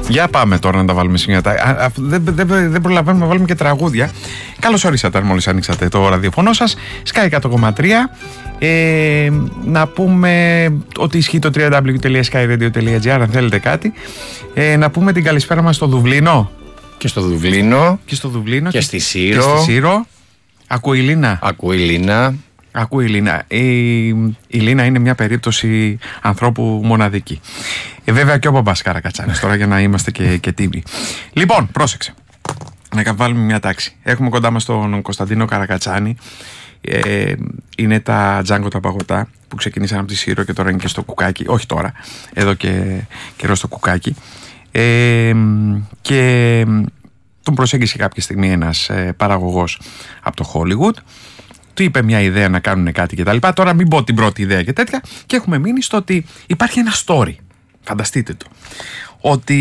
Για πάμε τώρα να τα βάλουμε σημεία. Δεν προλαβαίνουμε να βάλουμε και τραγούδια. Καλώς ορίσατε μόλις ανοίξατε το ραδιοφωνό σας. Sky 100,3. Να πούμε ότι ισχύει το www.skyradio.gr αν θέλετε κάτι. Να πούμε την καλησπέρα μας στο Δουβλίνο. Και στο Δουβλίνο. Και στη Σύρο. Ακούει η Λίνα. Ακούει η Λίνα. Η Λίνα είναι μια περίπτωση ανθρώπου μοναδική. Βέβαια και ο μπαμπάς Καρακατσάνης τώρα για να είμαστε και τίμοι. Λοιπόν, πρόσεξε. Να βάλουμε μια τάξη. Έχουμε κοντά μας τον Κωνσταντίνο Καρακατσάνη. Είναι τα Django τα παγωτά που ξεκινήσαν από τη Σύρο και τώρα είναι και στο Κουκάκι. Όχι τώρα, εδώ και καιρό στο Κουκάκι. Και τον προσέγγισε κάποια στιγμή ένας παραγωγός από το Hollywood. Του είπε μια ιδέα να κάνουν κάτι κτλ. Τώρα μην πω την πρώτη ιδέα και τέτοια. Και έχουμε μείνει στο ότι υπάρχει ένα story. Φανταστείτε το. Ότι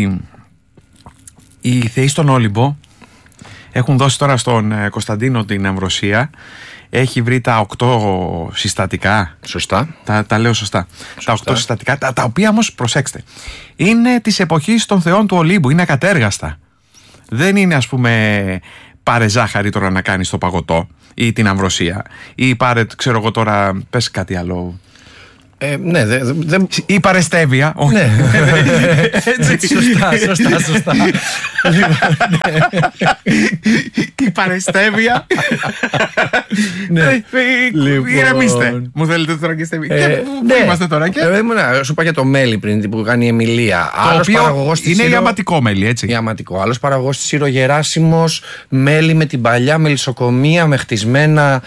οι θεοί στον Όλυμπο έχουν δώσει τώρα στον Κωνσταντίνο την αμβροσία. Έχει βρει τα 8 συστατικά. Σωστά. Τα λέω σωστά. Τα 8 συστατικά, τα οποία όμως, προσέξτε, είναι της εποχής των θεών του Ολύμπου. Είναι ακατέργαστα. Δεν είναι, ας πούμε, πάρε ζάχαρη τώρα να κάνεις το παγωτό ή την αμβροσία. Ή πάρε, ξέρω εγώ τώρα, πες κάτι άλλο. Ναι, ή παρεστέβεια. Ναι. Σωστά. Η παρεστέβεια. Ηρεμήστε. Μου θέλετε τώρα και στέβεια. Πού είμαστε τώρα και. Σου είπα για το μέλι πριν που κάνει η Εμιλία. Το οποίο είναι ιαματικό μέλι, έτσι. Ιαματικό. Άλλος παραγωγός της Σύρο Γεράσιμος, μέλι με την παλιά μελισσοκομεία, με χτισμένα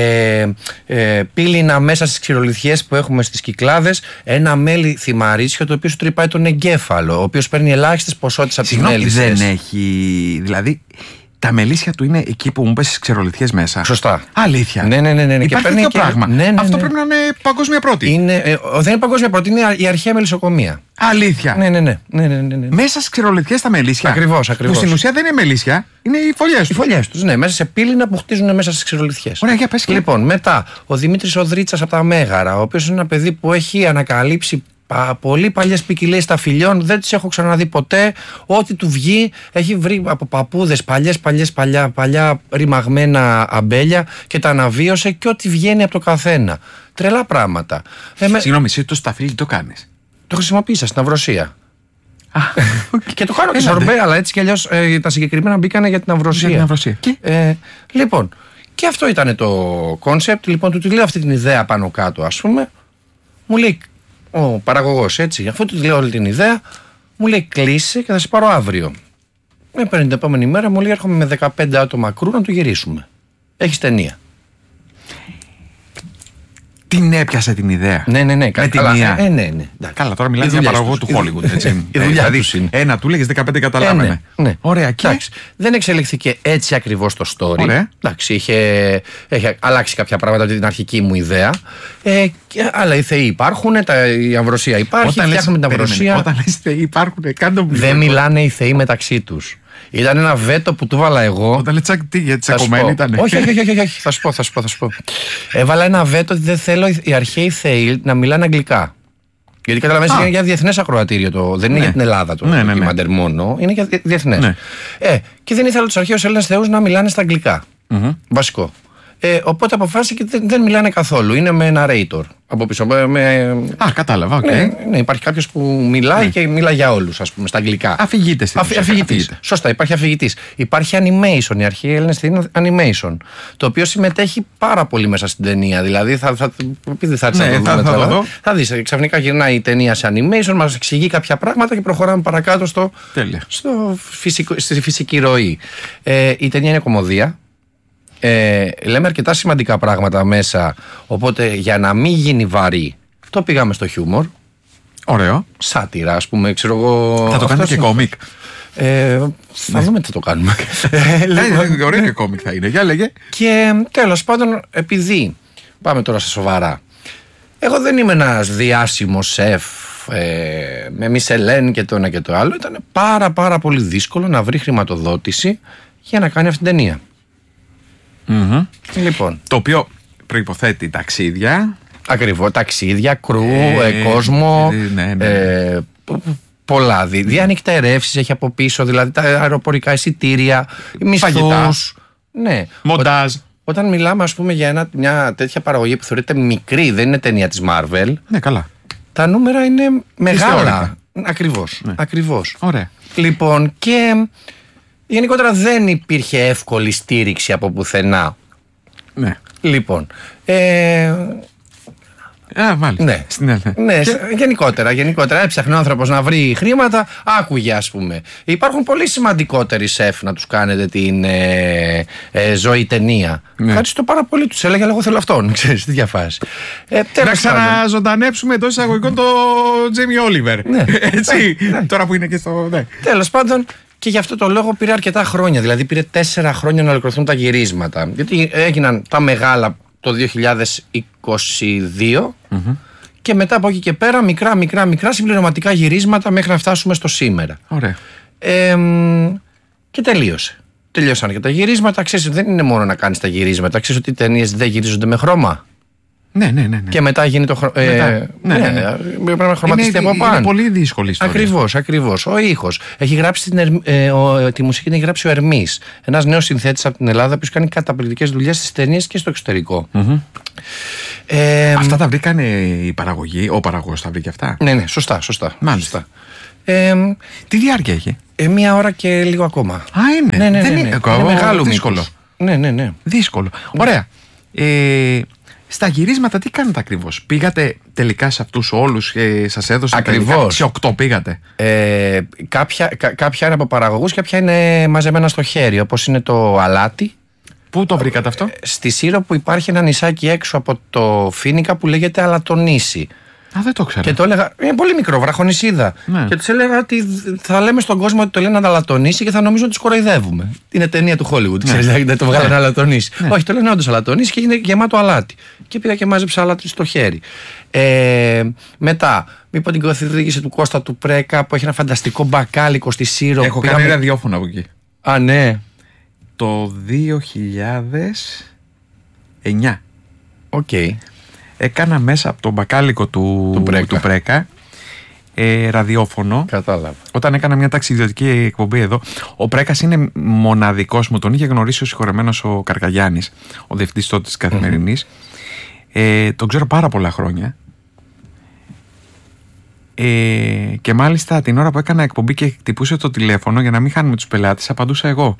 πύληνα μέσα στις ξηρολιθιές που έχουμε στις Κυκλάδες, ένα μέλι θυμαρίσιο το οποίο σου τρυπάει τον εγκέφαλο, ο οποίος παίρνει ελάχιστες ποσότητες από τις μέλισσες. Δεν έχει, δηλαδή τα μελίσια του είναι εκεί που μου πες στις ξερολιθιές μέσα. Σωστά. Αλήθεια. Ναι. Υπάρχει τέτοιο πράγμα. Αυτό πρέπει να είναι παγκόσμια πρώτη. Δεν είναι παγκόσμια πρώτη, είναι η αρχαία μελισσοκομεία. Αλήθεια. Ναι. Μέσα στις ξερολιθιές τα μελίσια. Ακριβώς. Που στην ουσία δεν είναι μελίσια, είναι οι φωλιές τους. Οι φωλιές τους, ναι, μέσα σε πύληνα που χτίζουν μέσα στις ξερολιθιές. Ωραία, για πες και. Λοιπόν, μετά ο Δημήτρης ο Δρίτσας από τα Μέγαρα, ο οποίος είναι ένα παιδί που έχει ανακαλύψει πολύ παλιές ποικιλίες σταφυλιών, δεν τις έχω ξαναδεί ποτέ. Ό,τι του βγει, έχει βρει από παππούδες παλιά ρημαγμένα αμπέλια και τα αναβίωσε και ό,τι βγαίνει από το καθένα. Τρελά πράγματα. Συγγνώμη, εσύ το σταφύλι το κάνεις? Το χρησιμοποίησα στην αμβροσία. Και το κάνω και σορμπέ, αλλά έτσι κι αλλιώς τα συγκεκριμένα μπήκανε για την αμβροσία. Λοιπόν, και αυτό ήταν το κόνσεπτ. Λοιπόν, του λέω αυτή την ιδέα πάνω κάτω, ας πούμε. Μου λέει ο παραγωγός, έτσι, αφού του λέω όλη την ιδέα, μου λέει κλείσει και θα σε πάρω αύριο. Με παίρνει την επόμενη μέρα, μου λέει έρχομαι με 15 άτομα κρού να του γυρίσουμε. Έχεις ταινία. Την έπιασε την ιδέα. Ναι. Με την μία. Ναι. Καλά, τώρα μιλάμε για παραγωγό του Hollywood. Η δουλειά τους είναι. Ένα του λέγες 15 καταλάβαινε. Ναι. Ωραία, και. Δεν εξελιχθήκε έτσι ακριβώς το story. Ωραία. Εντάξει, είχε αλλάξει κάποια πράγματα από την αρχική μου ιδέα. Αλλά οι θεοί υπάρχουν, η αμβροσία υπάρχει. Φτιάχνουμε την αμβροσία. Όταν λες θεοί υπάρχουν, δεν μιλάνε οι θεοί μεταξύ τους. Ήταν ένα βέτο που του βάλα εγώ. Όταν λέει τσακ, γιατί τσακωμένοι ήταν. Όχι. Θα σου πω. Έβαλα ένα βέτο ότι δεν θέλω οι αρχαίοι θεοί να μιλάνε αγγλικά. Γιατί καταλαβαίνεις είναι για διεθνές ακροατήριο. Δεν είναι για την Ελλάδα το ντοκιμαντέρ μόνο. Είναι για διεθνές. Και δεν ήθελα τους αρχαίους Έλληνες θεούς να μιλάνε στα αγγλικά. Βασικό. Οπότε αποφάσισε και δεν μιλάνε καθόλου. Είναι με narrator από πίσω. Κατάλαβα. Ναι, υπάρχει κάποιος που μιλάει και μιλάει για όλους, ας πούμε, στα αγγλικά. Αφηγήτες. Αφηγητής. Σωστά, υπάρχει αφηγητής. Υπάρχει animation. Η αρχαία Έλληνες είναι animation. Το οποίο συμμετέχει πάρα πολύ μέσα στην ταινία. Δηλαδή, επειδή θα θα δεις, ξαφνικά γυρνάει η ταινία σε animation, μας εξηγεί κάποια πράγματα και προχωράμε παρακάτω στη φυσική ροή. Η ταινία είναι κωμωδία. Λέμε αρκετά σημαντικά πράγματα μέσα. Οπότε για να μην γίνει βαρύ, το πήγαμε στο χιούμορ. Ωραίο. Σάτυρα, ας πούμε, ξέρω εγώ. Θα το κάνουμε και κόμικ. Θα δούμε τι θα το κάνουμε. Ωραίο και κόμικ θα είναι. Για λέγε. Και τέλος πάντων, επειδή πάμε τώρα σε σοβαρά, εγώ δεν είμαι ένας διάσημος σεφ με Μισελέν και το ένα και το άλλο. Ήταν πάρα πολύ δύσκολο να βρει χρηματοδότηση για να κάνει αυτή την ταινία. Λοιπόν. Το οποίο προϋποθέτει ταξίδια. Ακριβώς, ταξίδια, κρου, κόσμο. πολλά. Διανυκτερεύσεις έχει από πίσω, δηλαδή τα αεροπορικά εισιτήρια, μισθούς. Ναι. Μοντάζ. Όταν μιλάμε, ας πούμε, για μια τέτοια παραγωγή που θεωρείται μικρή, δεν είναι ταινία της Marvel. Ναι, καλά. Τα νούμερα είναι μεγάλα. Ακριβώς. Ναι. Ακριβώς. Ωραία. Λοιπόν, και γενικότερα δεν υπήρχε εύκολη στήριξη από πουθενά. Ναι. Λοιπόν. Μάλιστα. Ναι, γενικότερα έψαχνε ο άνθρωπος να βρει χρήματα, άκουγε, ας πούμε. Υπάρχουν πολύ σημαντικότεροι σεφ να τους κάνετε την ζωή ταινία. Ναι. Ευχαριστώ πάρα πολύ, τους έλεγε, αλλά εγώ θέλω αυτόν, ξέρεις, τι διαφάση. Να ξαναζωντανέψουμε εντός εισαγωγικών το Τζέιμι Όλιβερ. Ναι. Έτσι, τώρα που είναι και στο... Ναι. Τέλος πάντων, και γι' αυτό το λόγο πήρε αρκετά χρόνια, δηλαδή πήρε 4 χρόνια να ολοκληρωθούν τα γυρίσματα. Γιατί έγιναν τα μεγάλα το 2022 και μετά από εκεί και πέρα μικρά συμπληρωματικά γυρίσματα μέχρι να φτάσουμε στο σήμερα. Ωραία. Και τελείωσαν και τα γυρίσματα. Ξέρεις, δεν είναι μόνο να κάνεις τα γυρίσματα. Ξέρεις ότι οι ταινίες δεν γυρίζονται με χρώμα. Ναι. Και μετά γίνει το χρώμα. Πρέπει να χρωματιστεί από πάνω. Είναι πολύ δύσκολη ιστορία. Ακριβώς. Ο ήχος. Έχει γράψει τη μουσική, την έχει γράψει ο Ερμής. Ένας νέος συνθέτης από την Ελλάδα που έχει κάνει καταπληκτικές δουλειές στις ταινίες και στο εξωτερικό. Αυτά τα βρήκαν η παραγωγή, ο παραγωγός τα βρήκε αυτά. Ναι, σωστά. Μάλιστα. Τι διάρκεια έχει? 1 ώρα και λίγο ακόμα. Είναι. Ναι. Δεν είναι μεγάλο, δύσκολο. Ναι. Δύσκολο. Ωραία. Στα γυρίσματα τι κάνετε ακριβώς? Πήγατε τελικά σε αυτούς όλους και σας έδωσαν? Ακριβώς. Σε 8 πήγατε? Κάποια είναι από παραγωγούς, κάποια είναι μαζεμένα στο χέρι, όπως είναι το αλάτι. Πού το βρήκατε αυτό? Στη Σύρο, που υπάρχει ένα νησάκι έξω από το Φοίνικα που λέγεται Αλατονήσι. Δεν το ξέρω. Και το έλεγα, είναι πολύ μικρό, βραχονησίδα. Ναι. Και τους έλεγα ότι θα λέμε στον κόσμο ότι το λένε Αλατονήσι και θα νομίζουν ότι τους κοροϊδεύουμε. Είναι ταινία του Hollywood, ξέρεις, δεν το βγάλανε Αλατονήσι. Όχι, το λένε όντως Αλατονήσι και είναι γεμάτο αλάτι. Και πήγα και μάζεψα αλάτι στο χέρι. Μετά, μήπως την καθοδήγηση του Κώστα του Πρέκα που έχει ένα φανταστικό μπακάλικο στη Σύρο. Έχω κάνει ραδιόφωνο από εκεί. Ναι. Το 2009. Οκ. Έκανα μέσα από τον μπακάλικο του Πρέκα ραδιόφωνο. Κατάλαβα. Όταν έκανα μια ταξιδιωτική εκπομπή εδώ. Ο Πρέκας είναι μοναδικός, μου τον είχε γνωρίσει ο συγχωρεμένος ο Καρκαγιάννης, ο διευθυντής τότε της Καθημερινής. Τον ξέρω πάρα πολλά χρόνια. Και μάλιστα την ώρα που έκανα εκπομπή και χτυπούσε το τηλέφωνο για να μην χάνουμε τους πελάτες, απαντούσα εγώ.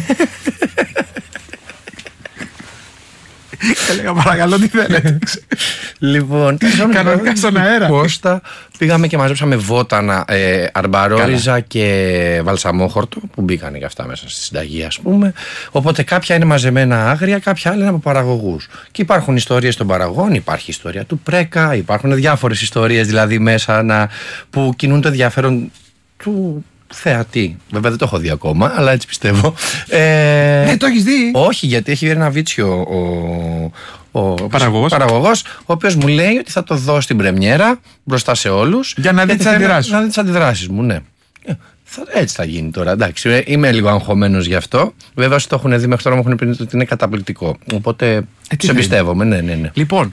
Έλεγα παρακαλώ τι θέλετε. Λοιπόν, κανονικά στον αέρα. Κώστα, πήγαμε και μαζέψαμε βότανα, αρμπαρόριζα και βαλσαμόχορτο που μπήκαν και αυτά μέσα στη συνταγή, ας πούμε. Οπότε κάποια είναι μαζεμένα άγρια, κάποια άλλα είναι από παραγωγούς. Και υπάρχουν ιστορίες των παραγωγών, υπάρχει ιστορία του Πρέκα, υπάρχουν διάφορες ιστορίες δηλαδή μέσα που κινούν το ενδιαφέρον του θεατή. Βέβαια δεν το έχω δει ακόμα, αλλά έτσι πιστεύω. Ναι, το έχεις δει? Όχι, γιατί έχει βγει ένα βίτσιο ο παραγωγός, ο οποίος μου λέει ότι θα το δω στην πρεμιέρα μπροστά σε όλους. Για να δει τις αντιδράσεις. Να δει τις αντιδράσεις μου, ναι. Έτσι θα γίνει τώρα. Εντάξει, είμαι λίγο αγχωμένος γι' αυτό. Βέβαια, όσοι το έχουν δει μέχρι τώρα μου έχουν πει ότι είναι καταπληκτικό. Οπότε σε πιστεύομαι, ναι. Λοιπόν,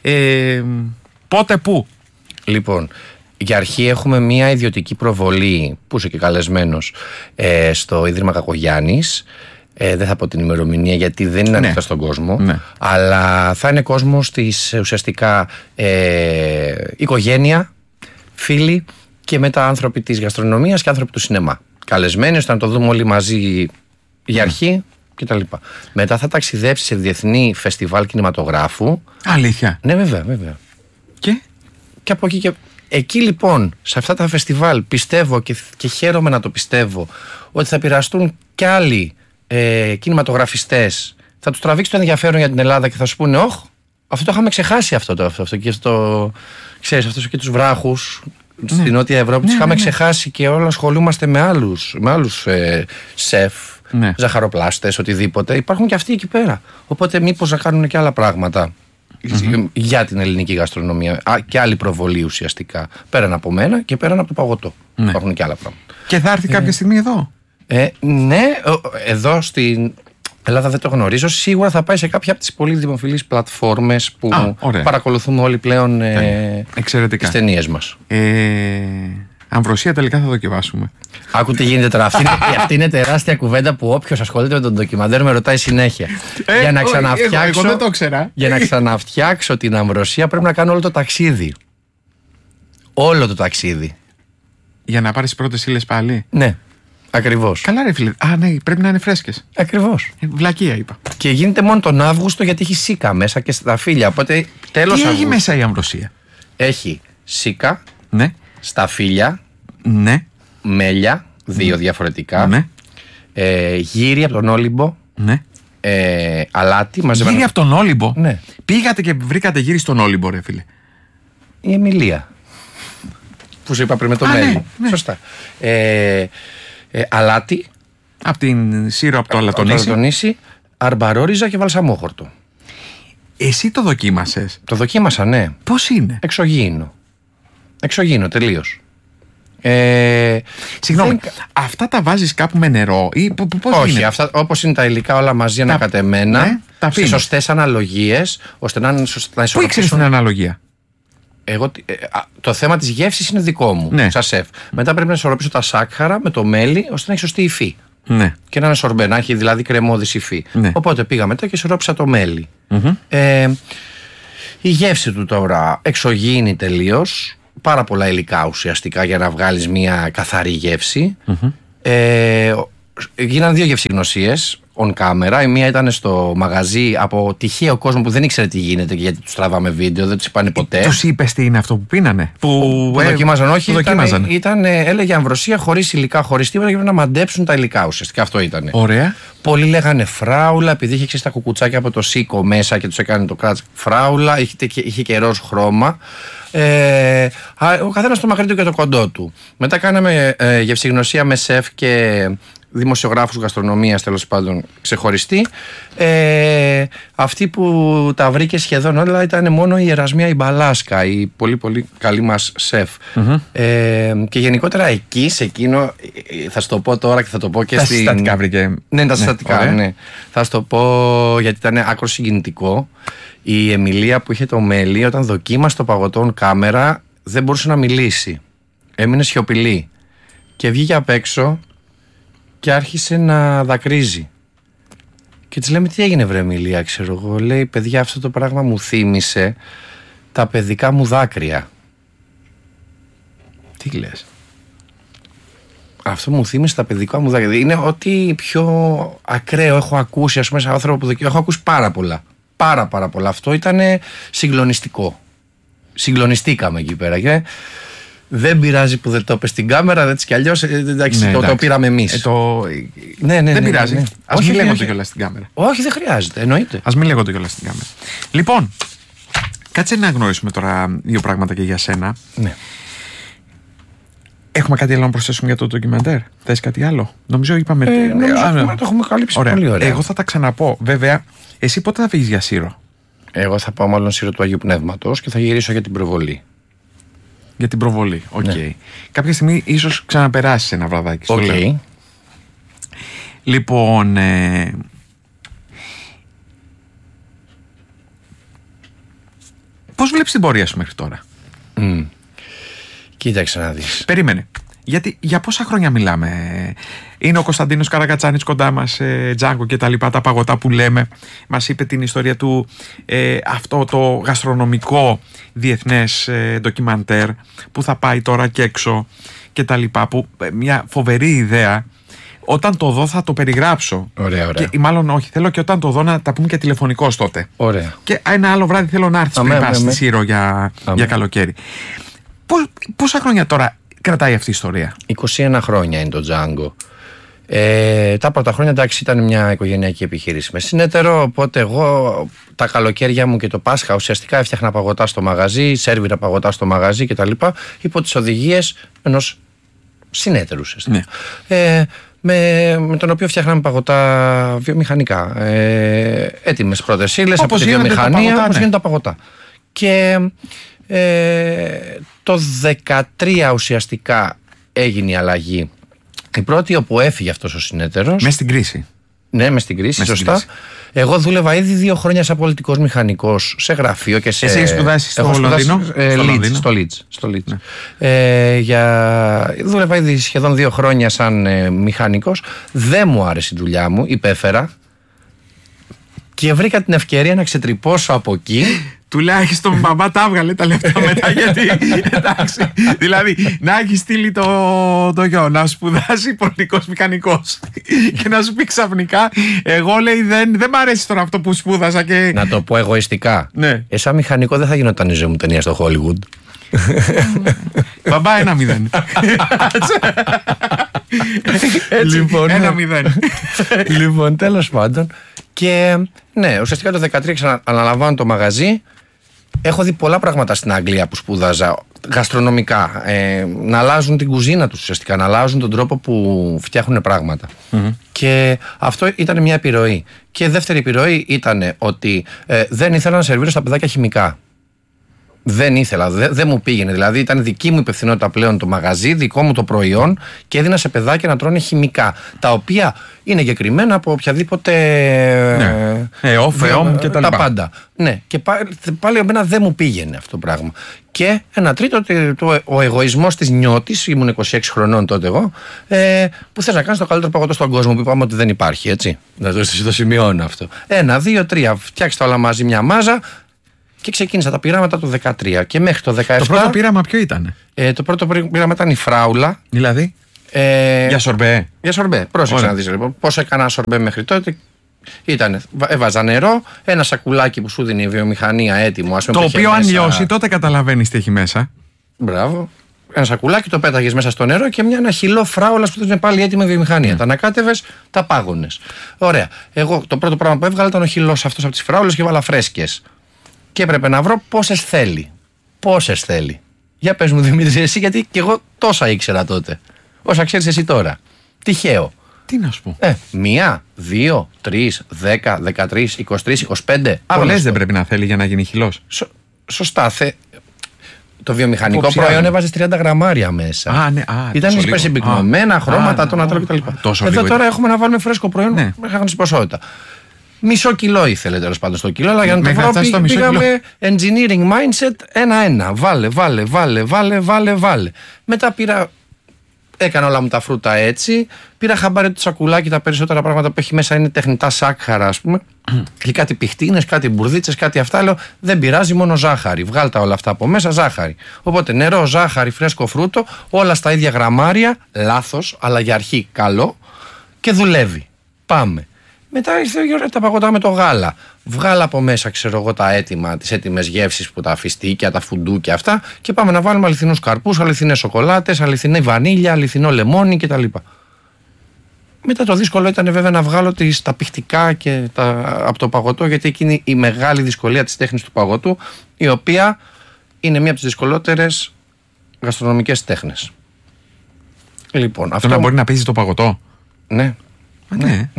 πότε πού? Λοιπόν, για αρχή έχουμε μια ιδιωτική προβολή που είσαι και καλεσμένος στο Ίδρυμα Κακογιάννης. Δεν θα πω την ημερομηνία γιατί δεν είναι ανοιχτά στον κόσμο, αλλά θα είναι κόσμος της ουσιαστικά οικογένεια, φίλοι και μετά άνθρωποι της γαστρονομίας και άνθρωποι του σινεμά. Καλεσμένοι ώστε να το δούμε όλοι μαζί για αρχή κτλ. Μετά θα ταξιδέψει σε διεθνή φεστιβάλ κινηματογράφου. Αλήθεια? Ναι, βέβαια. Και από εκεί και... Εκεί λοιπόν, σε αυτά τα φεστιβάλ, πιστεύω και χαίρομαι να το πιστεύω ότι θα πειραστούν κι άλλοι κινηματογραφιστές. Θα τους τραβήξει το ενδιαφέρον για την Ελλάδα και θα σου πούνε «Ωχ, αυτό το είχαμε ξεχάσει αυτό και ξέρεις, αυτούς και τους βράχους στην Νότια Ευρώπη τους είχαμε ξεχάσει και όλα ασχολούμαστε με άλλους σεφ, ζαχαροπλάστες, οτιδήποτε. Υπάρχουν και αυτοί εκεί πέρα. Οπότε μήπως να κάνουν και άλλα πράγματα για την ελληνική γαστρονομία και άλλη προβολή ουσιαστικά. Πέραν από μένα και πέραν από το παγωτό. Υπάρχουν και άλλα πράγματα. Και θα έρθει κάποια στιγμή εδώ? Ναι, εδώ στην Ελλάδα δεν το γνωρίζω. Σίγουρα θα πάει σε κάποια από τις πολύ δημοφιλείς πλατφόρμες που παρακολουθούμε όλοι πλέον τις ταινίες μας. Αμβροσία τελικά θα δοκιμάσουμε. Άκου τι γίνεται τώρα. Αυτή είναι τεράστια κουβέντα που όποιος ασχολείται με τον ντοκιμαντέρ με ρωτάει συνέχεια. Εγώ δεν το ξέρα. Για να ξαναφτιάξω την αμβροσία πρέπει να κάνω όλο το ταξίδι. Όλο το ταξίδι. Για να πάρεις πρώτες ύλες πάλι. Ναι. Ακριβώς. Καλά, ρε φίλε. Ναι, πρέπει να είναι φρέσκες. Ακριβώς. Βλακεία είπα. Και γίνεται μόνο τον Αύγουστο γιατί έχει σίκα μέσα και στα φύλλα. Οπότε τέλος Αυγούστου. έχει μέσα η αμβροσία? Έχει σίκα, ναι. Σταφύλια, ναι. Μέλια, 2 διαφορετικά. Ναι. Γύρι από τον Όλυμπο. Ναι. Αλάτι. Γύρι από τον Όλυμπο. Ναι. Πήγατε και βρήκατε γύρι στον Όλυμπο, ρε φίλε. Η Εμιλία. Που σου είπα πριν με το μέλι. Ναι. Σωστά. Αλάτι. Από την Σύρο, από το Αλατονήσι. Αρμπαρόριζα και βαλσαμόχορτο. Εσύ το δοκίμασες? Το δοκίμασα, ναι. Πώς είναι? Εξωγήινο τελείως. Συγγνώμη, αυτά τα βάζεις κάπου με νερό ή πώς? Όχι, αυτά όπως είναι τα υλικά όλα μαζί ανακατεμένα, σε σωστές αναλογίες, ώστε να είναι σωστά. Πού ήξερες την αναλογία? Το θέμα της γεύσης είναι δικό μου, σαν σεφ. Μετά πρέπει να ισορροπήσω τα σάκχαρα με το μέλι, ώστε να έχει σωστή υφή. Ναι. Και να είναι σορμπέ, να έχει δηλαδή κρεμώδης υφή. Ναι. Οπότε πήγα μετά και ισορρόπησα το μέλι. Η γεύση του τώρα εξωγήινη τελείως. Πάρα πολλά υλικά ουσιαστικά για να βγάλεις μια καθαρή γεύση. Γίνανε 2 γευσηγνωσίες on camera. Η μία ήταν στο μαγαζί από τυχαίο κόσμο που δεν ήξερε τι γίνεται και γιατί τους τραβάμε βίντεο, δεν τους είπανε ποτέ. Τους είπες τι είναι αυτό που πίνανε? Που δοκίμαζαν, όχι. Έλεγε αμβροσία χωρίς υλικά, χωρίς τίποτα, και πρέπει να μαντέψουν τα υλικά ουσιαστικά. Αυτό ήταν. Ωραία. Πολλοί λέγανε φράουλα, επειδή είχε ξέρει τα κουκουτσάκια από το σίκο μέσα και τους έκανε το κράτς φράουλα, είχε και ροζ χρώμα. Ο καθένας το μακρύ του και το κοντό του. Μετά κάναμε γευσηγνωσία με σεφ και δημοσιογράφους γαστρονομίας, τέλος πάντων ξεχωριστή. Αυτή που τα βρήκε σχεδόν όλα ήταν μόνο η Ερασμία η Μπαλάσκα, η πολύ πολύ καλή μας σεφ. Και γενικότερα εκεί, σε εκείνο, θα σου το πω τώρα και θα το πω και τα συστατικά βρήκε. Ναι, τα συστατικά, ναι. Θα σου το πω γιατί ήταν άκρο συγκινητικό. Η Εμιλία που είχε το μέλι, όταν δοκίμασε το παγωτό κάμερα, δεν μπορούσε να μιλήσει. Έμεινε σιωπηλή. Και βγήκε απ' έξω και άρχισε να δακρύζει. Και της λέμε, τι έγινε βρε Εμιλία, ξέρω εγώ. Λέει, παιδιά, αυτό το πράγμα μου θύμισε τα παιδικά μου δάκρυα. Τι λες? Αυτό μου θύμισε τα παιδικά μου δάκρυα. Είναι ό,τι πιο ακραίο έχω ακούσει, ας πούμε, σε άνθρωπο που έχω ακούσει πάρα πολλά. Πάρα πολλά. Αυτό ήταν συγκλονιστικό. Συγκλονιστήκαμε εκεί πέρα. Και δεν πειράζει που δεν το είπε στην κάμερα, έτσι κι αλλιώς. Το πήραμε εμείς. Δεν πειράζει. Ας μην λέγονται κιόλας στην κάμερα. Όχι, δεν χρειάζεται. Εννοείται. Ας μην λέγονται κιόλας στην κάμερα. Λοιπόν, κάτσε να γνωρίσουμε τώρα 2 πράγματα και για σένα. Ναι. Έχουμε κάτι άλλο να προσθέσουμε για το ντοκιμαντέρ? Θες κάτι άλλο? Νομίζω είπαμε. Το έχουμε καλύψει πολύ ωραία. Εγώ θα τα ξαναπώ. Βέβαια, εσύ πότε θα φύγεις για Σύρο? Εγώ θα πάω μάλλον Σύρο του Αγίου Πνεύματος και θα γυρίσω για την προβολή. Για την προβολή, οκ. Ναι. Κάποια στιγμή ίσως ξαναπεράσεις ένα βραδάκι. Οκ. Λοιπόν, πώς βλέπεις την πορεία σου μέχρι τώρα? Κοίταξε να δεις. Περίμενε. Γιατί για πόσα χρόνια μιλάμε? Είναι ο Κωνσταντίνος Καρακατσάνης κοντά μας, Τζάγκο και τα λοιπά, τα παγωτά που λέμε. Μας είπε την ιστορία του, αυτό το γαστρονομικό διεθνές ντοκιμαντέρ που θα πάει τώρα και έξω και τα λοιπά, που μια φοβερή ιδέα. Όταν το δω θα το περιγράψω. Ωραία. Και, μάλλον όχι, θέλω και όταν το δω να τα πούμε και τηλεφωνικώς τότε. Ωραία. Και ένα άλλο βράδυ θέλω να έρθεις πριν πας στη Σύρο για καλοκαίρι. Πόσα χρόνια τώρα κρατάει αυτή η ιστορία? 21 χρόνια είναι το Django. Τα πρώτα χρόνια, εντάξει, ήταν μια οικογενειακή επιχείρηση με συνέτερο. Οπότε εγώ τα καλοκαίρια μου και το Πάσχα ουσιαστικά έφτιαχνα παγωτά στο μαγαζί, σέρβιρα παγωτά στο μαγαζί κτλ. Υπό τις οδηγίες ενός συνέτερου ουσιαστικά. Ναι. Με τον οποίο φτιάχναμε παγωτά βιομηχανικά. Έτοιμες πρώτες ύλες από τη βιομηχανία, όπως γίνονται τα παγωτά. Και το 2013 ουσιαστικά έγινε η αλλαγή. Η πρώτη όπου έφυγε αυτός ο συνέτερος. Μες στην κρίση. Ναι, μες στην κρίση, σωστά. Εγώ δούλευα ήδη 2 χρόνια σαν πολιτικός μηχανικός σε γραφείο και σε. Εσύ έχεις σπουδάσει στο Λονδίνο? Στο Leeds. Ναι. Δούλευα ήδη σχεδόν 2 χρόνια σαν μηχανικός. Δεν μου άρεσε η δουλειά μου, υπέφερα. Και βρήκα την ευκαιρία να ξετρυπώσω από εκεί. Τουλάχιστον μπαμπά τα έβγαλε τα λεφτά μετά. Γιατί εντάξει, δηλαδή να έχει στείλει το γιο να σπουδάσει πολιτικός μηχανικός και να σου πει ξαφνικά, εγώ λέει δεν μ' αρέσει τώρα αυτό που σπούδασα. Και... Να το πω εγωιστικά. Ναι. Σαν μηχανικό δεν θα γινόταν η ζωή μου ταινία στο Hollywood. Μπαμπά 1-0. Λοιπόν, 1-0. Λοιπόν, τέλος πάντων. Και ναι, ουσιαστικά το 2013 αναλαμβάνω το μαγαζί. Έχω δει πολλά πράγματα στην Αγγλία που σπούδαζα γαστρονομικά. Να αλλάζουν την κουζίνα τους ουσιαστικά, να αλλάζουν τον τρόπο που φτιάχνουν πράγματα. Και αυτό ήταν μια επιρροή. Και δεύτερη επιρροή ήταν ότι δεν ήθελα να σερβίρω στα παιδάκια χημικά. Δεν ήθελα, δεν μου πήγαινε. Δηλαδή ήταν δική μου υπευθυνότητα πλέον το μαγαζί, δικό μου το προϊόν και έδινα σε παιδάκια να τρώνε χημικά. Τα οποία είναι εγκεκριμένα από οποιαδήποτε. Ναι. Και τα πάντα. Ναι, και πάλι εμένα δεν μου πήγαινε αυτό το πράγμα. Και ένα τρίτο, ο εγωισμός της νιώτης, ήμουν 26 χρονών τότε εγώ, που θες να κάνεις το καλύτερο παγωτό στον κόσμο, που είπαμε ότι δεν υπάρχει, έτσι. Να το σημειώνω αυτό. 1, 2, 3, φτιάξτε όλα μαζί μια μάζα. Και ξεκίνησα τα πειράματα το 2013 και μέχρι το 2017. Το πρώτο πείραμα ποιο ήταν? Το πρώτο πείραμα ήταν η φράουλα. Δηλαδή? Για σορμπέ. Για σορμπέ. Πρόσεξε να δεις λοιπόν. Πώς έκανα σορμπέ μέχρι τότε. Έβαζα νερό, ένα σακουλάκι που σου δίνει η βιομηχανία έτοιμο. Το οποίο αν λιώσει τότε καταλαβαίνεις τι έχει μέσα. Μπράβο. Ένα σακουλάκι το πέταγες μέσα στο νερό και ένα χυλό φράουλας που ήταν πάλι έτοιμη η βιομηχανία. Τα ανακάτευες, τα πάγωνες. Ωραία. Εγώ το πρώτο πράγμα που έβγαλα ήταν ο χυλός αυτός από τις φράουλες και βάλα φρέσκες. Και έπρεπε να βρω πόσες θέλει. Πόσες θέλει. Για πες μου Δημήτρη, εσύ, γιατί και εγώ τόσα ήξερα τότε. Όσα ξέρεις εσύ τώρα. Τυχαίο. Τι να σου πω. 1, 2, 3, 10, 13, 23, 25. Πολλές δεν πρέπει να θέλει για να γίνει χυλός. Σωστά. Το βιομηχανικό προϊόν έβαζε 30 γραμμάρια μέσα. Ήταν υπερσυμπυκνωμένα, χρώματα, τον ατρό κτλ. Εδώ τώρα έχουμε να βάλουμε φρέσκο προϊόν μέχρι ποσότητα. Μισό κιλό ήθελε τέλος πάντων στο κιλό, αλλά για να το βρω πήγαμε engineering mindset 1-1. Βάλε. Μετά έκανα όλα μου τα φρούτα έτσι. Πήρα χαμπάρι το σακουλάκι, τα περισσότερα πράγματα που έχει μέσα είναι τεχνητά σάκχαρα, ας πούμε. Και κάτι πιχτίνες, κάτι μπουρδίτσες, κάτι αυτά. Λέω δεν πειράζει, μόνο ζάχαρη. Βγάλτα όλα αυτά από μέσα, ζάχαρη. Οπότε νερό, ζάχαρη, φρέσκο φρούτο, όλα στα ίδια γραμμάρια. Λάθος, αλλά για αρχή καλό. Και δουλεύει. Πάμε. Μετά ήρθε η ώρα τα παγωτά με το γάλα. Βγάλα από μέσα, ξέρω εγώ, τις έτοιμες γεύσεις που τα φιστίκια, τα φουντούκια αυτά και πάμε να βάλουμε αληθινούς καρπούς, αληθινές σοκολάτες, αληθινή βανίλια, αληθινό λεμόνι κτλ. Μετά το δύσκολο ήταν βέβαια να βγάλω τα πιχτικά και από το παγωτό, γιατί εκείνη η μεγάλη δυσκολία της τέχνης του παγωτού, η οποία είναι μία από τις δυσκολότερες γαστρονομικές τέχνες. Λοιπόν, αυτό να μπορεί να παίζει το παγωτό. Ναι. Ναι.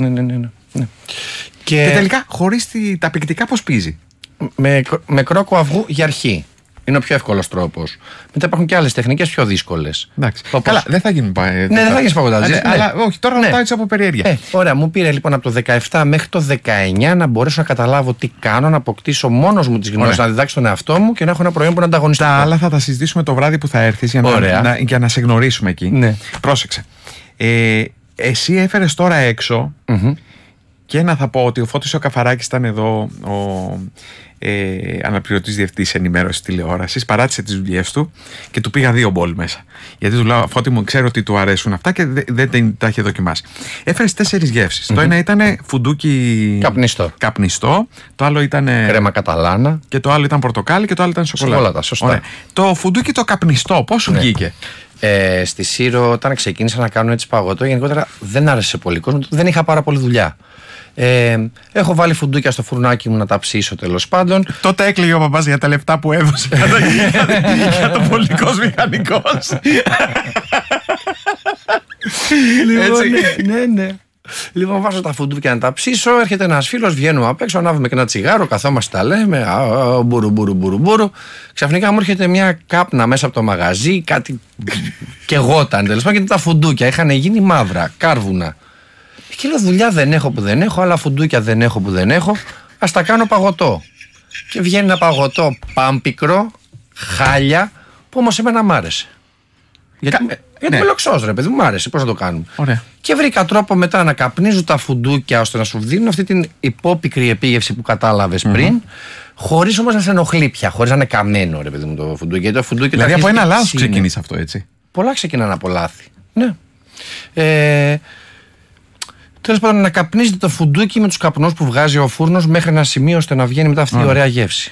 Και τελικά χωρίς τα πικτικά πώς πίζει? Με κρόκο αυγού για αρχή. Είναι ο πιο εύκολος τρόπος. Μετά υπάρχουν και άλλες τεχνικές πιο δύσκολες. Καλά, δεν θα γίνουν ναι, δεν θα γίνεις παγωτάζεις. Αλλά όχι, τώρα ρωτάω έτσι από περιέργεια. Ωραία, μου πήρε λοιπόν από το 17 μέχρι το 19 να μπορέσω να καταλάβω τι κάνω, να αποκτήσω μόνος μου τις γνώσεις, να διδάξω τον εαυτό μου και να έχω ένα προϊόν που να ανταγωνιστικό. Τα άλλα θα τα συζητήσουμε το βράδυ που θα έρθεις για να σε γνωρίσουμε εκεί. Ναι. Πρόσεξε. Εσύ έφερες τώρα έξω. Και να θα πω ότι ο Φώτης ο Καφαράκης ήταν εδώ, ο αναπληρωτής διευθυντής ενημέρωσης τηλεόρασης, παράτησε τις δουλειές του και του πήγα 2 μπολ μέσα. Γιατί του λέω, Φώτη μου, ξέρω ότι του αρέσουν αυτά και δεν τα έχει δοκιμάσει. Έφερες 4 γεύσεις. Το ένα ήταν φουντούκι καπνιστό, το άλλο ήταν κρέμα καταλάνα και το άλλο ήταν πορτοκάλι και το άλλο ήταν σοκολάτα. Σωστά. Ωραία. Το φουντούκι το καπνιστό, πώς σου βγήκε? Στη Σύρο, όταν ξεκίνησα να κάνω έτσι παγωτό, γενικότερα δεν άρεσε πολύ κόσμο, δεν είχα πάρα πολύ δουλειά. Έχω βάλει φουντούκια στο φουρνάκι μου να τα ψήσω τέλος πάντων. Τότε έκλαιγε ο παπάς για τα λεφτά που έδωσε για το πολιτικός μηχανικός. Ναι. Λοιπόν, βάζω τα φουντούκια να τα ψήσω. Έρχεται ένας φίλος, βγαίνουμε απ' έξω, ανάβουμε και ένα τσιγάρο, καθόμαστε, τα λέμε. Μπουρου. Ξαφνικά μου έρχεται μια κάπνα μέσα από το μαγαζί, κάτι κεγόταν τέλος πάντων, γιατί τα φουντούκια είχαν γίνει μαύρα, κάρβουνα. Και λέω δουλειά δεν έχω που δεν έχω, άλλα φουντούκια δεν έχω που δεν έχω. Ας τα κάνω παγωτό. Και βγαίνει ένα παγωτό πάμπικρο, χάλια, που όμως εμένα μ' άρεσε. Γιατί είμαι λοξός ρε παιδί μου, μ' άρεσε, πώς να το κάνουμε. Ωραία. Και βρήκα τρόπο μετά να καπνίζω τα φουντούκια ώστε να σου δίνουν αυτή την υπόπικρη επίγευση που κατάλαβες πριν, χωρίς όμως να σε ενοχλεί πια, χωρίς να είναι καμένο ρε παιδί μου το φουντούκι. Γιατί το φουντούκι δηλαδή από ένα λάθος ξεκινήσει αυτό, έτσι. Πολλά ξεκινάνε από λάθη. Ναι. Τέλος πάντων, να καπνίζετε το φουντούκι με τους καπνούς που βγάζει ο φούρνος μέχρι ένα σημείο ώστε να βγαίνει μετά αυτή η ωραία γεύση.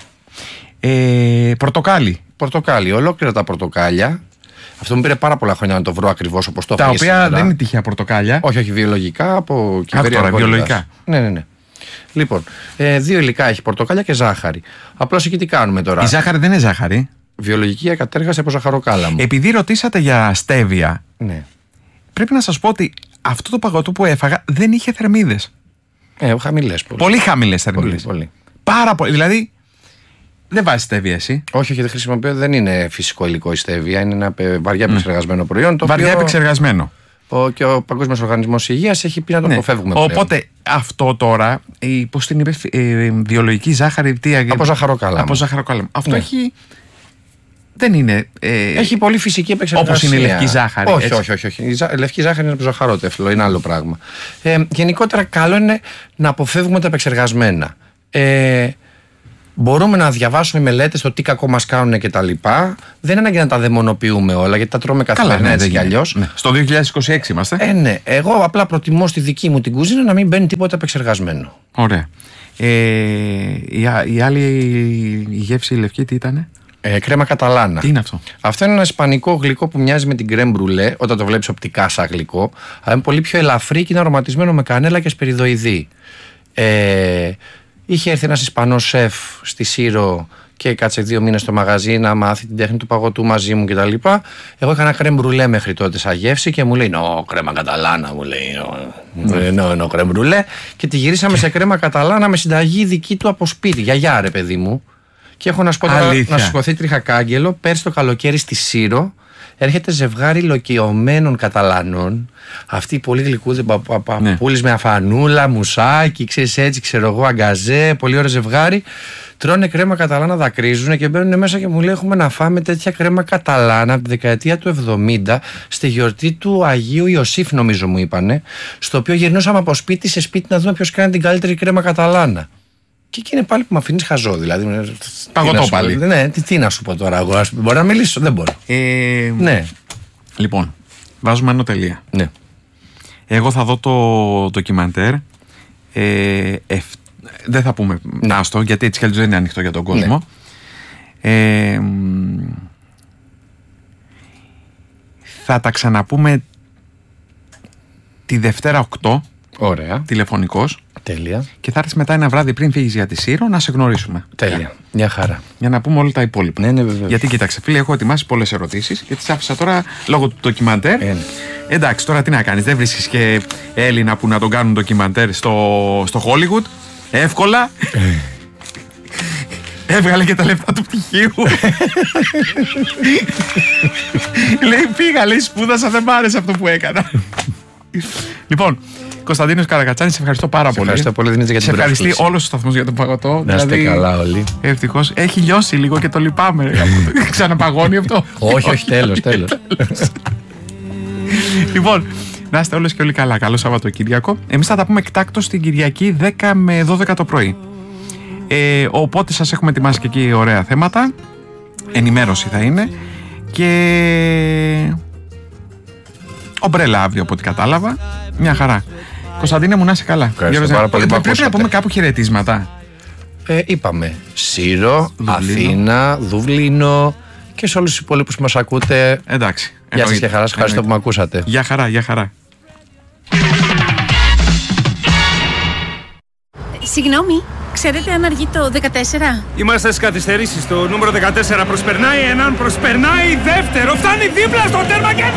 Πορτοκάλι. Ολόκληρα τα πορτοκάλια. Αυτό μου πήρε πάρα πολλά χρόνια να το βρω ακριβώς όπως το έχω. Τα οποία δεν είναι τυχαία πορτοκάλια. Όχι, βιολογικά από κυβερνία. Βιολογικά. Ναι. Λοιπόν, 2 υλικά έχει, πορτοκάλια και ζάχαρη. Απλώς εκεί τι κάνουμε τώρα. Η ζάχαρη δεν είναι ζάχαρη. Βιολογική ακατέργαση από ζαχαροκάλαμο. Επειδή ρωτήσατε για στέβια, ναι. Πρέπει να σας πω ότι αυτό το παγωτό που έφαγα δεν είχε θερμίδες. Χαμηλές. Πολύ χαμηλές θερμίδες. Πολύ. Πάρα πολύ. Δηλαδή, δεν βάζει στέβια εσύ. Όχι, δεν χρησιμοποιώ. Δεν είναι φυσικό υλικό η στέβια. Είναι ένα βαριά επεξεργασμένο προϊόν. Βαριά επεξεργασμένο. Και ο Παγκόσμιος Οργανισμός Υγείας έχει πει να το αποφεύγουμε πλέον. Οπότε αυτό τώρα, πώς την είπες, βιολογική ζάχαρη. Από ζαχαροκάλαμο. Αυτό έχει. Δεν είναι. Έχει πολύ φυσική επεξεργασία. Όπως είναι η λευκή ζάχαρη. Όχι. Η λευκή ζάχαρη είναι από ζαχαρότεφλο, είναι άλλο πράγμα. Γενικότερα, καλό είναι να αποφεύγουμε τα επεξεργασμένα. Μπορούμε να διαβάσουμε μελέτες το τι κακό μας κάνουν και τα λοιπά. Δεν είναι ανάγκη να τα δαιμονοποιούμε όλα, γιατί τα τρώμε καθημερινά έτσι κι αλλιώς. Ναι. Στο 2026 είμαστε. Ναι. Εγώ απλά προτιμώ στη δική μου την κουζίνα να μην μπαίνει τίποτα επεξεργασμένο. Ωραία. Η άλλη η γεύση η λευκή τι ήτανε? Κρέμα καταλάνα. Τι είναι αυτό? Αυτό είναι ένα ισπανικό γλυκό που μοιάζει με την κρέμ μπρουλέ όταν το βλέπεις οπτικά σαν γλυκό. Αλλά είναι πολύ πιο ελαφρύ και είναι αρωματισμένο με κανέλα και σπεριδοειδή. Είχε έρθει ένας Ισπανός σεφ στη Σύρο και κάτσε 2 μήνες στο μαγαζί να μάθει την τέχνη του παγωτού μαζί μου κτλ. Εγώ είχα ένα κρέμ μπρουλέ μέχρι τότε σαν γεύση και μου λέει κρέμα καταλάνα, μου λέει. Κρέμ μπρουλέ. Και τη γυρίσαμε σε κρέμα καταλάνα με συνταγή δική του από σπίτι. Γιαγιά, ρε παιδί μου. Και έχω να σου πω να σηκωθεί τριχακάγγελο. Πέρσι το καλοκαίρι στη Σύρο έρχεται ζευγάρι λοκιωμένων Καταλανών. Αυτοί οι πολύ γλυκούδε παππούλες με αφανούλα, μουσάκι, ξέρεις έτσι, ξέρω εγώ, αγκαζέ, πολύ ωραίο ζευγάρι. Τρώνε κρέμα Καταλάνα, δακρύζουν και μπαίνουν μέσα και μου λέει: έχουμε να φάμε τέτοια κρέμα Καταλάνα από τη δεκαετία του 70 στη γιορτή του Αγίου Ιωσήφ, νομίζω μου είπανε. Στο οποίο γυρνούσαμε από σπίτι σε σπίτι να δούμε ποιος κάνει την καλύτερη κρέμα Καταλάνα. Και εκεί είναι πάλι που με αφήνεις χαζό, δηλαδή. Παγωτό πάλι. Ναι, τι να σου πω τώρα, εγώ μπορώ να μιλήσω, δεν μπορώ. Ναι. Λοιπόν, βάζουμε ένα τελεία. Ναι. Εγώ θα δω το ντοκιμαντέρ. Δεν θα πούμε νάστο, γιατί έτσι κι αλλιώς δεν είναι ανοιχτό για τον κόσμο. Ναι. Θα τα ξαναπούμε τη Δευτέρα 8. Ωραία. Τηλεφωνικός. Τέλεια. Και θα έρθεις μετά ένα βράδυ πριν φύγεις για τη Σύρο να σε γνωρίσουμε. Τέλεια. Μια χαρά. Για να πούμε όλα τα υπόλοιπα. Ναι, βεβαίως. Γιατί κοίταξε, φίλε, έχω ετοιμάσει πολλές ερωτήσεις και τις άφησα τώρα λόγω του ντοκιμαντέρ. Εντάξει, τώρα τι να κάνεις, δεν βρίσκεις και Έλληνα που να τον κάνουν ντοκιμαντέρ στο Hollywood. Εύκολα. Έβγαλε και τα λεφτά του πτυχίου. Λέει πήγα, λέει σπούδασα, δεν μ' άρεσε αυτό που έκανα. Λοιπόν, Κωνσταντίνος Καρακατσάνης, σε ευχαριστώ πάρα πολύ. Ευχαριστώ πολύ, Δημήτρη, για την πρόσκληση. Σε ευχαριστεί όλος ο σταθμός για τον παγωτό. Να είστε καλά όλοι. Ευτυχώς. Έχει λιώσει λίγο και το λυπάμαι. Ξαναπαγώνει αυτό. Όχι, τέλος. Λοιπόν, να είστε όλες και όλοι καλά. Καλό Σαββατοκύριακο. Εμείς θα τα πούμε εκτάκτως την Κυριακή 10 με 12 το πρωί. Οπότε σας έχουμε ετοιμάσει και εκεί ωραία θέματα. Ενημέρωση θα είναι. Και ομπρέλα αύριο από ό,τι κατάλαβα. Μια χαρά. Κωνσταντίνε μου, να είσαι καλά. Πρέπει να πούμε κάπου χαιρετίσματα. Είπαμε Σύρο, Αθήνα, Δουβλίνο και σε όλους τους υπόλοιπους που μας ακούτε. Εντάξει. Γεια σας και χαρά, ευχαριστώ που με ακούσατε. Γεια χαρά, γεια χαρά. Συγγνώμη, ξέρετε αν αργεί το 14? Είμαστε στις καθυστερήσεις. Το νούμερο 14 προσπερνάει έναν, προσπερνάει δεύτερο. Φτάνει δίπλα στο τέρμα και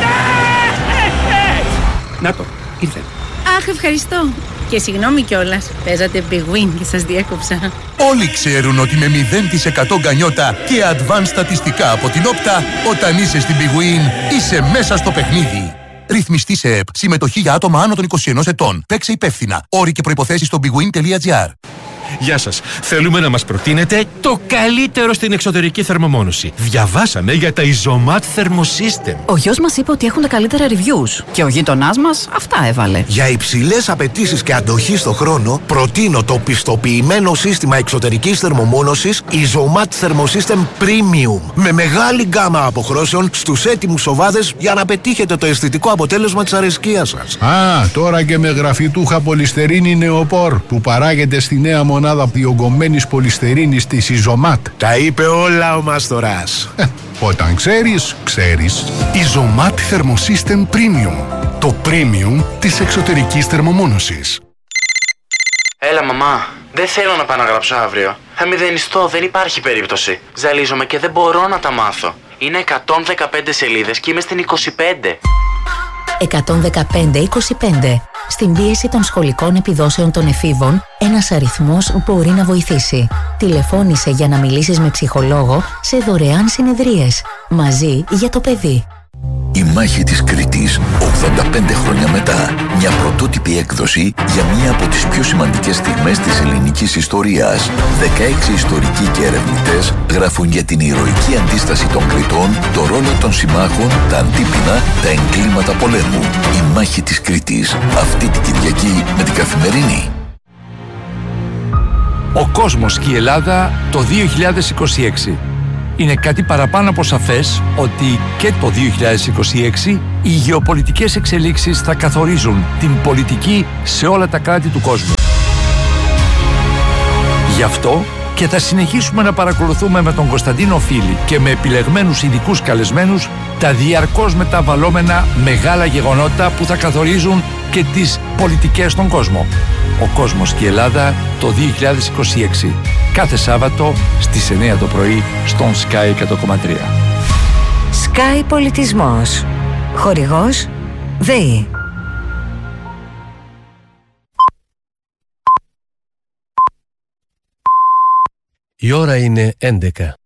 να το, ήρθε. Αχ, ευχαριστώ. Και συγγνώμη κιόλας, παίζατε Big Win και σας διέκοψα. Όλοι ξέρουν ότι με 0% γκανιότα και advanced στατιστικά από την Όπτα, όταν είσαι στην Big Win, είσαι μέσα στο παιχνίδι. Ρυθμιστή σε ΕΠ. Συμμετοχή για άτομα άνω των 21 ετών. Παίξε υπεύθυνα. Όροι και προϋποθέσεις στο bigwin.gr. Γεια σας. Θέλουμε να μας προτείνετε το καλύτερο στην εξωτερική θερμομόνωση. Διαβάσαμε για τα Isomat Thermosystem. Ο γιος μας είπε ότι έχουν τα καλύτερα reviews και ο γείτονάς μας αυτά έβαλε. Για υψηλές απαιτήσεις και αντοχή στο χρόνο, προτείνω το πιστοποιημένο σύστημα εξωτερικής θερμομόνωσης Isomat Thermosystem Premium. Με μεγάλη γκάμα αποχρώσεων στους έτοιμους σοβάδες για να πετύχετε το αισθητικό αποτέλεσμα της αρεσκίας σας. Τώρα και με γραφιτούχα πολυστερίνη νεοπόρ που παράγεται στη νέα μονάδα διογκωμένης πολυστερίνης της Isomat. Τα είπε όλα ο Μάστορας. Όταν ξέρεις, ξέρεις. Isomat Thermosystem Premium. Το premium της εξωτερικής θερμομόνωσης. Έλα μαμά, δεν θέλω να πάω να γράψω αύριο. Θα μηδενιστώ, δεν υπάρχει περίπτωση. Ζαλίζομαι και δεν μπορώ να τα μάθω. Είναι 115 σελίδες και είμαι στην 25. 115-25. Στην πίεση των σχολικών επιδόσεων των εφήβων, ένας αριθμός μπορεί να βοηθήσει. Τηλεφώνησε για να μιλήσεις με ψυχολόγο σε δωρεάν συνεδρίες. Μαζί για το παιδί. Η μάχη της Κρήτης, 85 χρόνια μετά. Μια πρωτότυπη έκδοση για μία από τις πιο σημαντικές στιγμές της ελληνικής ιστορίας. 16 ιστορικοί και ερευνητές γράφουν για την ηρωική αντίσταση των Κρητών, το ρόλο των συμμάχων, τα αντίπεινα, τα εγκλήματα πολέμου. Η μάχη της Κρήτης, αυτή την Κυριακή με την Καθημερινή. Ο κόσμος και η Ελλάδα το 2026. Είναι κάτι παραπάνω από σαφές ότι και το 2026 οι γεωπολιτικές εξελίξεις θα καθορίζουν την πολιτική σε όλα τα κράτη του κόσμου. Γι' αυτό και θα συνεχίσουμε να παρακολουθούμε με τον Κωνσταντίνο Φίλη και με επιλεγμένους ειδικούς καλεσμένους τα διαρκώς μεταβαλλόμενα μεγάλα γεγονότα που θα καθορίζουν και τις πολιτικές στον κόσμο. Ο κόσμος και η Ελλάδα το 2026. Κάθε Σάββατο στις 9 το πρωί στον Sky 100,3. Sky Πολιτισμός. Χορηγός ΔΕΗ. Η ώρα είναι 11.